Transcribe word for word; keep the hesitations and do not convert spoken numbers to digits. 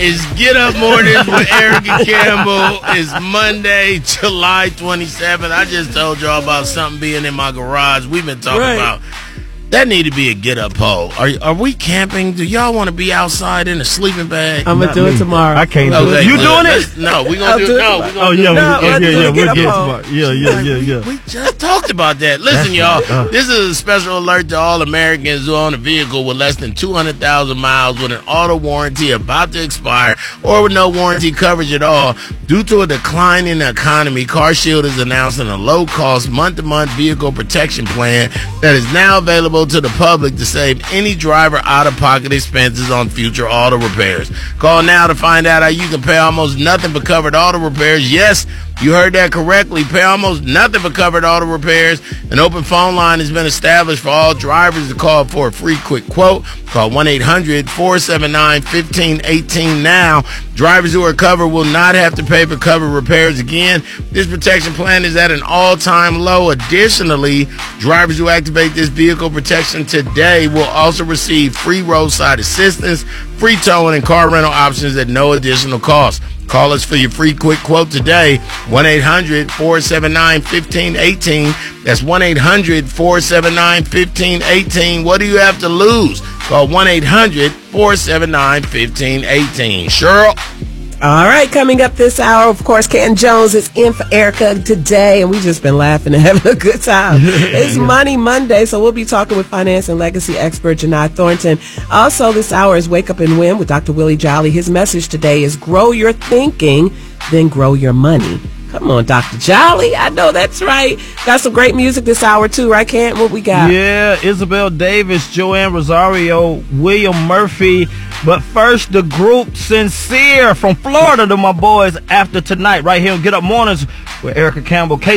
It's Get Up Mornings with Erica Campbell. It's Monday, July twenty-seventh. I just told y'all about something being in my garage. We've been talking Right. about that need to be a get-up pole. Are are we camping? Do y'all want to be outside in a sleeping bag? I'm going to do it tomorrow. I can't do Okay, it. You good. doing Let's- it? No, we're I'll going to do do it it. No, tomorrow. we're Oh, going to yeah, do No, we, let's yeah, do yeah, it. yeah. Get We'll up get on. tomorrow. Yeah, yeah, yeah, yeah. We just talked about that. Listen, y'all, this is a special alert to all Americans who own a vehicle with less than two hundred thousand miles with an auto warranty about to expire or with no warranty coverage at all. Due to a decline in the economy, CarShield is announcing a low-cost month-to-month vehicle protection plan that is now available to the public to save any driver out-of-pocket expenses on future auto repairs. Call now to find out how you can pay almost nothing for covered auto repairs. Yes, you heard that correctly. Pay almost nothing for covered auto repairs. An open phone line has been established for all drivers to call for a free quick quote. Call one eight hundred four seven nine one five one eight now. Drivers who are covered will not have to pay for covered repairs again. This protection plan is at an all-time low. Additionally, drivers who activate this vehicle protection today will also receive free roadside assistance, free towing, and car rental options at no additional cost. Call us for your free quick quote today, one eight hundred four seven nine one five one eight. That's one eight hundred four seven nine one five one eight. What do you have to lose? Call one eight hundred four seven nine one five one eight. Cheryl? All right, coming up this hour, of course, Ken Jones is in for Erica today, and we just been laughing and having a good time. It's Money Monday, so we'll be talking with finance and legacy expert Janai Thornton. Also, this hour is Wake Up and Win with Doctor Willie Jolly. His message today is grow your thinking, then grow your money. Come on, Doctor Jolly. I know that's right. Got some great music this hour, too, right, Kent? What we got? Yeah, Isabel Davis, Joanne Rosario, William Murphy. But first, the group Sincere from Florida to my boys after tonight, right here on Get Up Mornings with Erica Campbell.